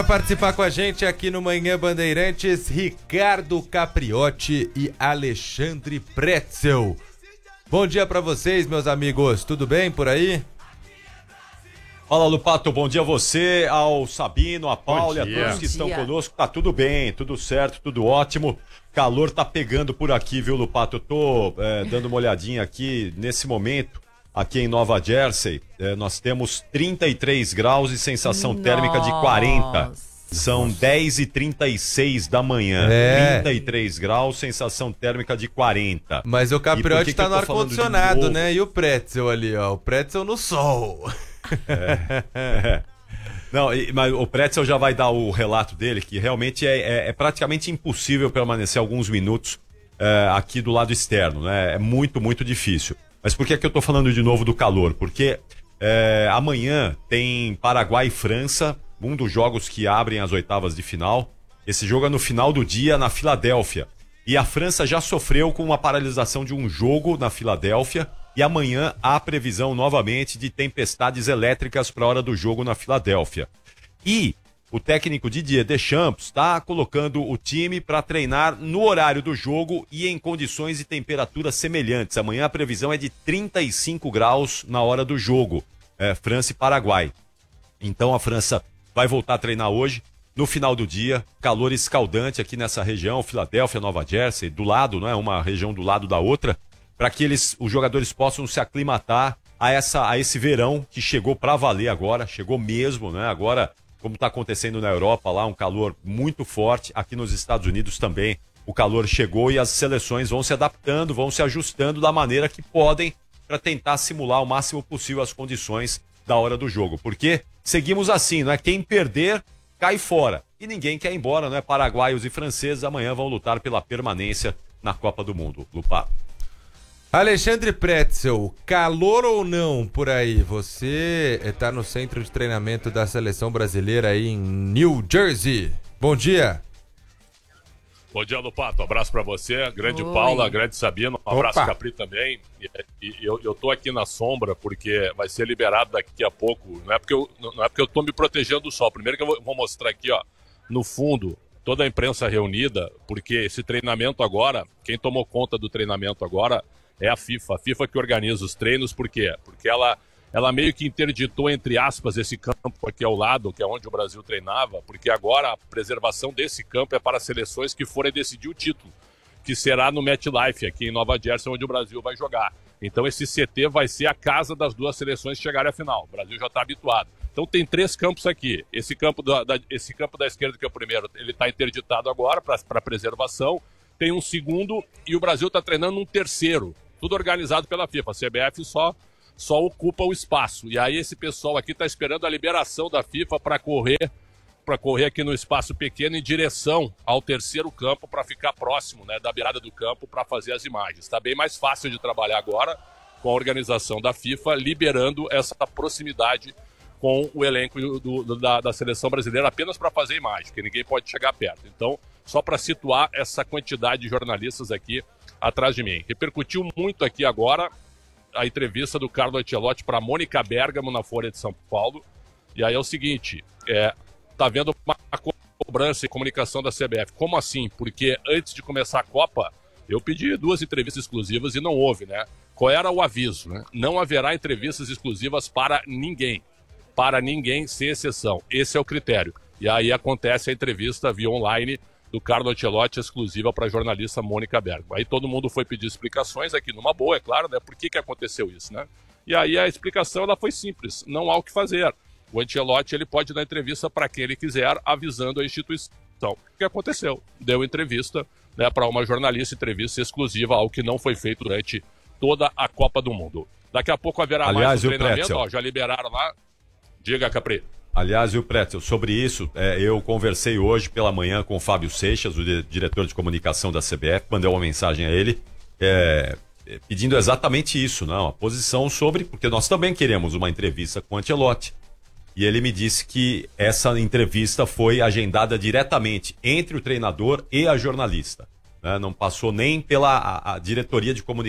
Participar com a gente aqui no Manhã Bandeirantes, Ricardo Capriotti e Alexandre Pretzel. Bom dia pra vocês, meus amigos, tudo bem por aí? Fala, Lupato, bom dia a você, ao Sabino, a Paula e a todos que estão conosco. Tá tudo bem, tudo certo, tudo ótimo. Calor tá pegando por aqui, viu, Lupato? Eu tô dando uma olhadinha aqui nesse momento. Aqui em Nova Jersey, nós temos 33 graus e sensação térmica de 40. São 10h36 da manhã. 33 graus, sensação térmica de 40. Mas o Capriotti tá no ar-condicionado, né? E o Pretzel ali, ó. O Pretzel no sol. Não, mas o Pretzel já vai dar o relato dele, que realmente é praticamente impossível permanecer alguns minutos aqui do lado externo, né? É muito, muito difícil. Mas por que eu tô falando de novo do calor? Porque amanhã tem Paraguai e França, um dos jogos que abrem as oitavas de final. Esse jogo é no final do dia, na Filadélfia. E a França já sofreu com uma paralisação de um jogo na Filadélfia. E amanhã há previsão novamente de tempestades elétricas para a hora do jogo na Filadélfia. E o técnico Didier Deschamps está colocando o time para treinar no horário do jogo e em condições e temperaturas semelhantes. Amanhã a previsão é de 35 graus na hora do jogo, França e Paraguai. Então a França vai voltar a treinar hoje, no final do dia, calor escaldante aqui nessa região, Filadélfia, Nova Jersey, do lado, não é? Uma região do lado da outra, para que os jogadores possam se aclimatar a esse verão que chegou para valer agora, chegou mesmo, né? Agora, como está acontecendo na Europa lá, um calor muito forte, aqui nos Estados Unidos também, o calor chegou e as seleções vão se adaptando, vão se ajustando da maneira que podem para tentar simular o máximo possível as condições da hora do jogo, porque seguimos assim, não é? Quem perder, cai fora, e ninguém quer ir embora, não é? Paraguaios e franceses amanhã vão lutar pela permanência na Copa do Mundo. Lupa. Alexandre Pretzel, calor ou não por aí? Você está no centro de treinamento da seleção brasileira aí em New Jersey. Bom dia. Bom dia, Lupato. Um abraço pra você, grande Paula, grande Sabino, um abraço Capri também. E eu tô aqui na sombra porque vai ser liberado daqui a pouco. Não é porque eu tô me protegendo do sol. Primeiro que eu vou mostrar aqui, ó, no fundo, toda a imprensa reunida, porque esse treinamento agora, quem tomou conta do treinamento agora é a FIFA que organiza os treinos. Por quê? Porque ela meio que interditou, entre aspas, esse campo aqui ao lado, que é onde o Brasil treinava, porque agora a preservação desse campo é para seleções que forem decidir o título, que será no MetLife, aqui em Nova Jersey, onde o Brasil vai jogar. Então esse CT vai ser a casa das duas seleções que chegarem à final. O Brasil já está habituado. Então tem 3 campos aqui. Esse campo da esquerda, que é o primeiro, ele está interditado agora para preservação. Tem um segundo e o Brasil está treinando um terceiro. Tudo organizado pela FIFA. A CBF só ocupa o espaço. E aí esse pessoal aqui está esperando a liberação da FIFA para correr aqui no espaço pequeno em direção ao terceiro campo, para ficar próximo, né, da beirada do campo, para fazer as imagens. Está bem mais fácil de trabalhar agora com a organização da FIFA, liberando essa proximidade com o elenco da seleção brasileira apenas para fazer imagem, porque ninguém pode chegar perto. Então, só para situar essa quantidade de jornalistas aqui atrás de mim. Repercutiu muito aqui agora a entrevista do Carlo Ancelotti para Mônica Bergamo na Folha de São Paulo. E aí é o seguinte, tá vendo uma cobrança e comunicação da CBF. Como assim? Porque antes de começar a Copa, eu pedi 2 entrevistas exclusivas e não houve, né? Qual era o aviso, né? Não haverá entrevistas exclusivas para ninguém. Para ninguém, sem exceção. Esse é o critério. E aí acontece a entrevista via online do Carlo Ancelotti, exclusiva para a jornalista Mônica Bergamo. Aí todo mundo foi pedir explicações aqui, numa boa, é claro, né? Por que aconteceu isso, né? E aí a explicação ela foi simples, não há o que fazer. O Ancelotti ele pode dar entrevista para quem ele quiser, avisando a instituição. O que aconteceu? Deu entrevista, né, para uma jornalista, entrevista exclusiva, algo que não foi feito durante toda a Copa do Mundo. Daqui a pouco haverá mais um treinamento, ó, já liberaram lá. Diga, Capri. Aliás, o Pretzel, sobre isso, eu conversei hoje pela manhã com o Fábio Seixas, o diretor de comunicação da CBF, mandei uma mensagem a ele, pedindo exatamente isso, não, a posição sobre, porque nós também queremos uma entrevista com o Ancelotti. E ele me disse que essa entrevista foi agendada diretamente entre o treinador e a jornalista, né? Não passou nem pela a diretoria de comunicação